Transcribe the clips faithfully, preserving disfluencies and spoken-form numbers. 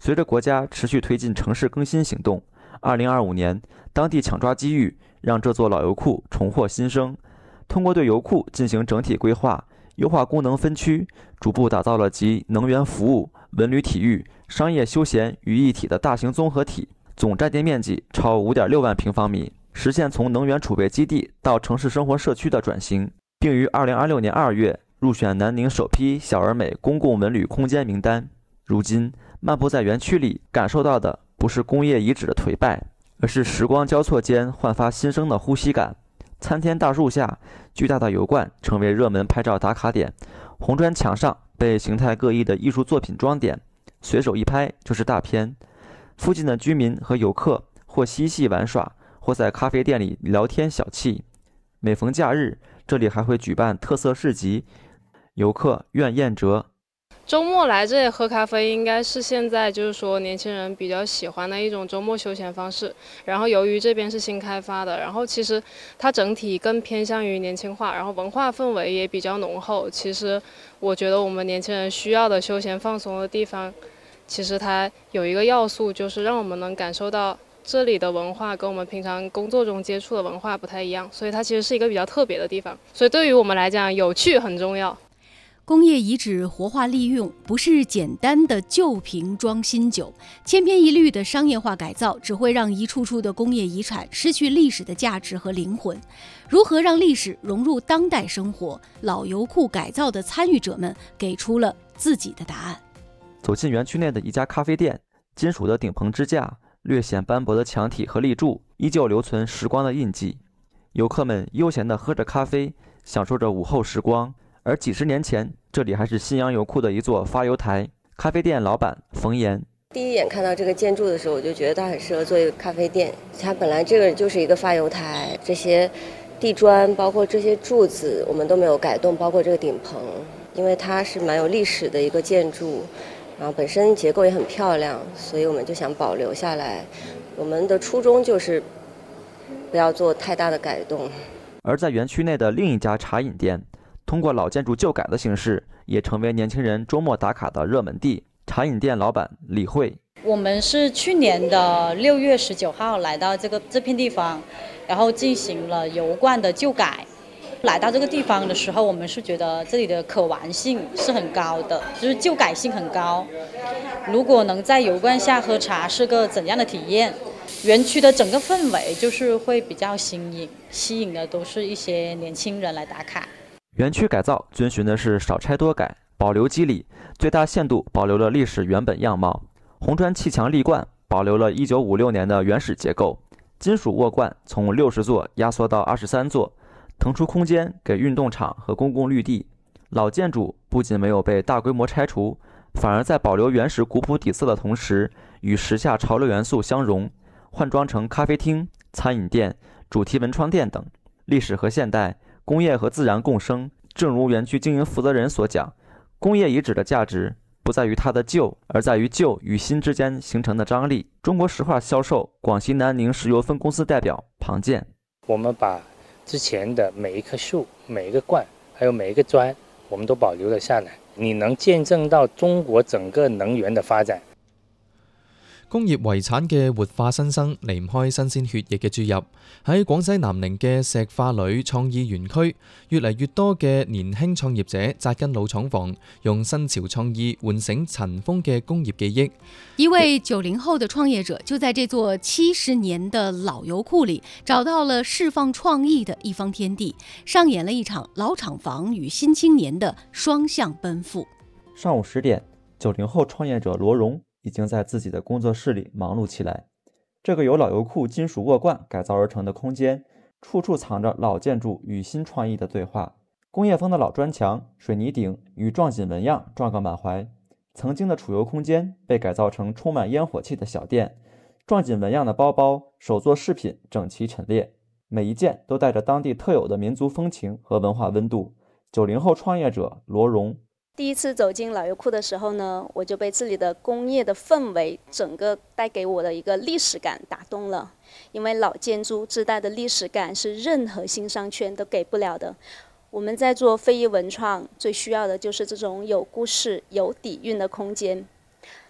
随着国家持续推进城市更新行动，二零二五年，当地抢抓机遇，让这座老油库重获新生。通过对油库进行整体规划，优化功能分区，逐步打造了集能源服务、文旅体育、商业休闲于一体的大型综合体，总占地面积超 五点六万平方米，实现从能源储备基地到城市生活社区的转型，并于二零二六年二月入选南宁首批小而美公共文旅空间名单。如今，漫步在园区里，感受到的不是工业遗址的颓败，而是时光交错间焕发新生的呼吸感。参天大树下，巨大的油罐成为热门拍照打卡点，红砖墙上被形态各异的艺术作品装点，随手一拍就是大片。附近的居民和游客或嬉戏玩耍，或在咖啡店里聊天小憩。每逢假日，这里还会举办特色市集，游客愿宴折。 周末来这里喝咖啡应该是现在就是说年轻人比较喜欢的一种周末休闲方式。然后由于这边是新开发的，然后其实它整体更偏向于年轻化，然后文化氛围也比较浓厚。其实我觉得我们年轻人需要的休闲放松的地方，其实它有一个要素，就是让我们能感受到这里的文化跟我们平常工作中接触的文化不太一样，所以它其实是一个比较特别的地方。所以对于我们来讲，有趣很重要。 工业遗址活化利用不是简单的旧瓶装新酒，千篇一律的商业化改造只会让一处处的工业遗产失去历史的价值和灵魂。如何让历史融入当代生活？老油库改造的参与者们给出了自己的答案。 走进园区内的一家咖啡店，金属的顶棚支架，略显斑驳的墙体和立柱，依旧留存时光的印记。游客们悠闲地喝着咖啡，享受着午后时光。而几十年前，这里还是新阳油库的一座发油台。咖啡店老板冯岩， 第一眼看到这个建筑的时候，我就觉得它很适合做一个咖啡店。它本来这个就是一个发油台，这些地砖包括这些柱子我们都没有改动，包括这个顶棚，因为它是蛮有历史的一个建筑，然后本身结构也很漂亮，所以我们就想保留下来。我们的初衷就是不要做太大的改动。 而在园区内的另一家茶饮店，通过老建筑旧改的形式，也成为年轻人周末打卡的热门地。茶饮店老板李慧， 我们是去年的六月十九号来到这个这片地方，然后进行了油罐的旧改。来到这个地方的时候，我们是觉得这里的可玩性是很高的，就是旧改性很高。如果能在油罐下喝茶是个怎样的体验？园区的整个氛围就是会比较新颖，吸引的都是一些年轻人来打卡。 园区改造遵循的是少拆多改，保留肌理，最大限度保留了历史原本样貌。红砖砌墙立罐保留了一九五六年的原始结构，金属卧罐从六十座压缩到二十三座，腾出空间给运动场和公共绿地。老建筑不仅没有被大规模拆除，反而在保留原始古朴底色的同时，与时下潮流元素相融，换装成咖啡厅、餐饮店、主题文创店等。历史和现代，工业和自然共生。正如园区经营负责人所讲，工业遗址的价值不在于它的旧，而在于旧与新之间形成的张力。中国石化销售广西南宁石油分公司代表庞建， 我们把之前的每一棵树、每一个罐，还有每一个砖，我们都保留了下来。你能見證到中國整個能源嘅發展。 工業遺產嘅活化新生離唔開新鮮血液嘅注入。喺廣西南寧嘅石化裏創意園區，越嚟越多嘅年輕創業者紮根老廠房，用新潮創意喚醒塵封嘅工業記憶。 一位九零後的創業者就在這座七十年的老油庫裡找到了釋放創意的一方天地，上演了一場老廠房與新青年的雙向奔赴。 上午十點，九零後創業者羅榮已經在自己的工作室裡忙碌起來。這個由老油庫金屬卧罐改造而成的空間，處處藏着老建築與新創意的對話。工業風的老磚牆、水泥頂與撞錦紋樣撞個滿懷。曾經的儲油空間被改造成充滿煙火氣的小店，撞錦紋樣的包包、手作飾品整齊陳列，每一件都帶着當地特有的民族風情和文化溫度。九零後創業者羅榮， 第一次走進老油庫的時候呢，我就被這裡的工業的氛圍整個帶給我的一個歷史感打動了，因為老建築自帶的歷史感是任何新商圈都給不了的。我們在做非遺文創最需要的就是這種有故事有底蘊的空間。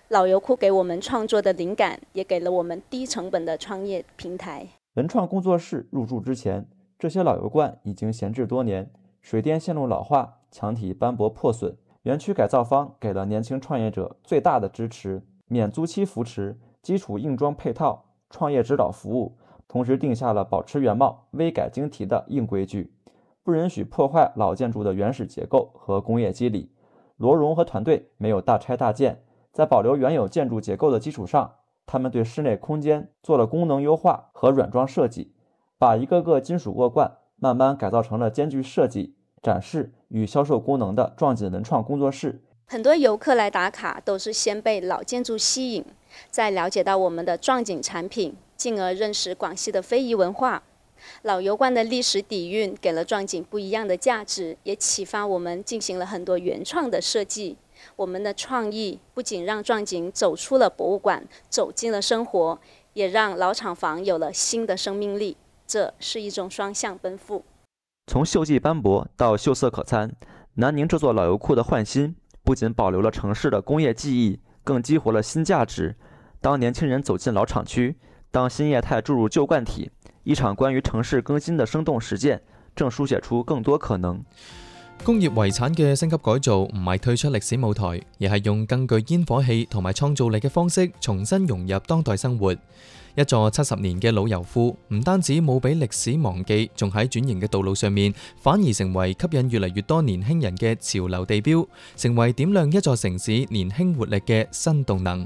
老油库给我们创作的灵感，也给了我们低成本的创业平台。 文创工作室入驻之前，这些老油罐已经闲置多年，水电线路老化，墙体斑驳破损。园区改造方给了年轻创业者最大的支持，免租期扶持、基础硬装配套、创业指导服务，同时定下了保持原貌、微改精提的硬规矩，不允许破坏老建筑的原始结构和工业基理。罗荣和团队没有大拆大建，在保留原有建筑结构的基础上，他们对室内空间做了功能优化和软装设计，把一个个金属握罐慢慢改造成了兼具设计、展示与销售功能的壮锦文创工作室。 很多游客来打卡都是先被老建筑吸引，再了解到我们的壮锦产品，进而认识广西的非遗文化。老油罐的历史底蕴给了壮锦不一样的价值，也启发我们进行了很多原创的设计。我们的创意不仅让壮锦走出了博物馆，走进了生活，也让老厂房有了新的生命力。这是一种双向奔赴。 从锈迹斑驳到秀色可餐，南宁这座老油库的焕新不仅保留了城市的工业记忆，更激活了新价值。当年轻人走进老厂区，当新业态注入旧罐体，一場關於城市更新的生動實踐正書寫出更多可能。 工業遺產嘅升級改造唔係退出歷史舞台，而係用更具煙火氣同埋創造力嘅方式重新融入當代生活。一座七十年嘅老油庫，唔單止冇俾歷史忘記，仲喺轉型嘅道路上面，反而成為吸引越嚟越多年輕人嘅潮流地標，成為點亮一座城市年輕活力嘅新動能。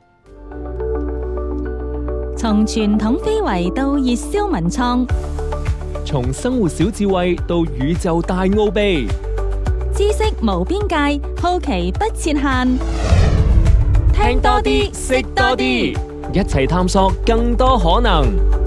從傳統非遺到熱銷文創， 從生活小智慧到宇宙大奧秘， 知識無邊界，好奇不設限。 聽多啲，識多啲，一齊探索更多可能。